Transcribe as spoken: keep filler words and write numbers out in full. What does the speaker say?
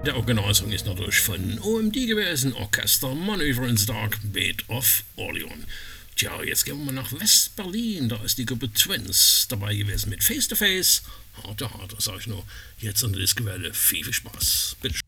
Der Originalsong ist natürlich von O M D gewesen, Orchester Manöver ins Dark, Bed of Orleans. Tja, jetzt gehen wir mal nach West-Berlin, da ist die Gruppe Twins dabei gewesen mit Face to Face. Harte, harte, sag ich nur. Jetzt an der Disco-Welle. Viel, viel Spaß. Bitteschön.